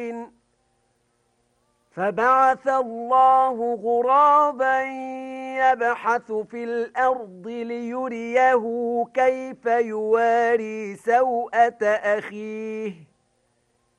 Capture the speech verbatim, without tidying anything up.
فبعث الله غرابا يبحث في الأرض ليريه كيف يواري سوءة أخيه